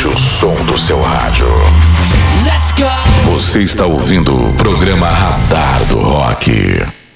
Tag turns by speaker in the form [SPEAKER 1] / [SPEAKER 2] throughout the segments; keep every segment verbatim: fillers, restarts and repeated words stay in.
[SPEAKER 1] Aumente o som do seu rádio. Let's go! Você está ouvindo o programa Radar do Rock.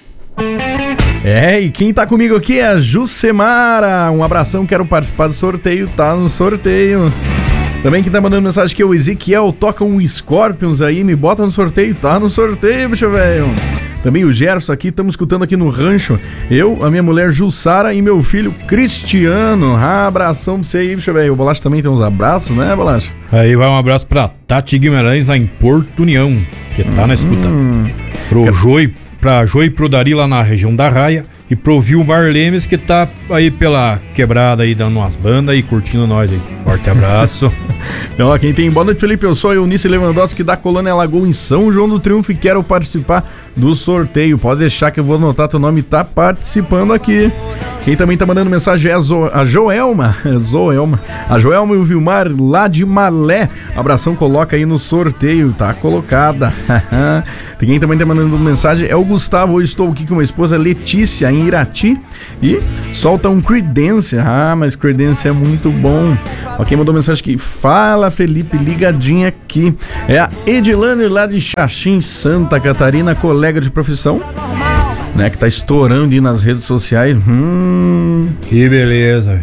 [SPEAKER 2] É, e quem tá comigo aqui é a Jucemara. Um abração, quero participar do sorteio, tá no sorteio. Também quem tá mandando mensagem aqui é o Ezequiel, toca um Scorpions aí, me bota no sorteio, tá no sorteio, bicho velho. Também o Gerson aqui, estamos escutando aqui no rancho. Eu, a minha mulher Jussara e meu filho Cristiano. Ah, abração pra você aí, bicho velho. O Bolacha também tem uns abraços, né, Bolacha?
[SPEAKER 3] Aí vai um abraço pra Tati Guimarães lá em Porto União, que tá hum, na escuta. Hum. Pro Quero... Joi, pra Joi e pro Dari lá na região da Raia. E pro Vilmar Lemes, que tá aí pela quebrada aí, dando umas bandas e curtindo nós aí. Forte abraço.
[SPEAKER 2] Ó, quem tem boa noite, Felipe, eu sou o Eunice Lewandowski da Colônia Lagoa em São João do Triunfo e quero participar do sorteio. Pode deixar que eu vou anotar teu nome, tá participando aqui. Quem também tá mandando mensagem é a, Zo- a Joelma. Zoelma. A Joelma e o Vilmar lá de Malé. Abração, coloca aí no sorteio, tá colocada. Quem também tá mandando mensagem é o Gustavo. Hoje estou aqui com minha esposa Letícia em Irati e solta um Creedence. Ah, mas Creedence é muito bom. Ó, quem mandou mensagem aqui, fala Felipe, ligadinha aqui. É a Edilane lá de Xaxim, Santa Catarina, colega de profissão, né, que tá estourando aí nas redes sociais. Hum.
[SPEAKER 3] Que beleza.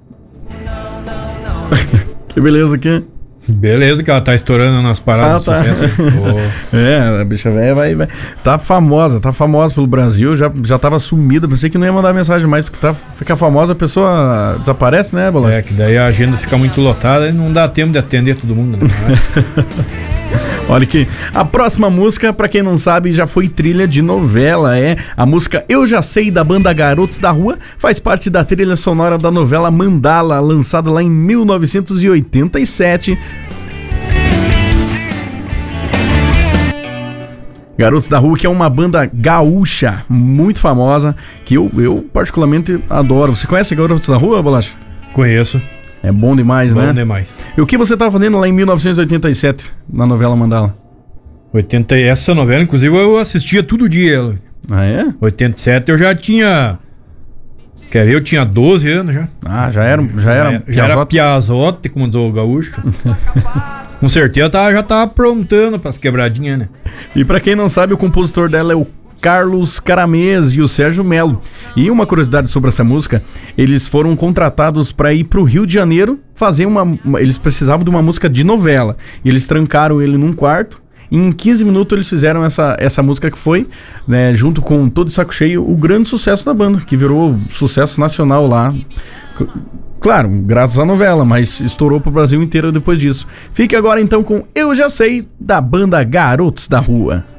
[SPEAKER 2] Que beleza aqui.
[SPEAKER 3] Beleza que ela tá estourando nas paradas
[SPEAKER 2] ah, tá.
[SPEAKER 3] de sucesso. Oh.
[SPEAKER 2] É, a bicha velha vai, vai. Tá famosa, tá famosa pelo Brasil, já, já tava sumida, pensei que não ia mandar mensagem mais, porque tá, fica famosa, a pessoa desaparece, né, Bolacha?
[SPEAKER 3] É, que daí a agenda fica muito lotada e não dá tempo de atender todo mundo, né?
[SPEAKER 2] Olha aqui, a próxima música, pra quem não sabe, já foi trilha de novela, é a música Eu Já Sei, da banda Garotos da Rua, faz parte da trilha sonora da novela Mandala, lançada lá em mil novecentos e oitenta e sete. Garotos da Rua, que é uma banda gaúcha muito famosa, que eu, eu particularmente adoro. Você conhece Garotos da Rua, Bolacha?
[SPEAKER 3] Conheço.
[SPEAKER 2] É bom demais,
[SPEAKER 3] bom
[SPEAKER 2] né?
[SPEAKER 3] Bom demais.
[SPEAKER 2] E o que você estava fazendo lá em mil novecentos e oitenta e sete, na novela Mandala?
[SPEAKER 3] oitenta, essa novela, inclusive, eu assistia todo dia.
[SPEAKER 2] Ah, é?
[SPEAKER 3] oitenta e sete eu já tinha... Quer ver? Eu tinha doze anos já.
[SPEAKER 2] Ah, já era... Já era,
[SPEAKER 3] já, já era piazote, como do gaúcho. Com certeza tá, já tava aprontando pras quebradinhas, né?
[SPEAKER 2] E pra quem não sabe, o compositor dela é o Carlos Caramês e o Sérgio Melo. E uma curiosidade sobre essa música, eles foram contratados para ir pro Rio de Janeiro fazer uma, uma... Eles precisavam de uma música de novela. E eles trancaram ele num quarto. E em quinze minutos eles fizeram essa, essa música que foi, né, junto com Todo Saco Cheio, o grande sucesso da banda, que virou sucesso nacional lá. Claro, graças à novela, mas estourou pro Brasil inteiro depois disso. Fique agora então com Eu Já Sei, da banda Garotos da Rua.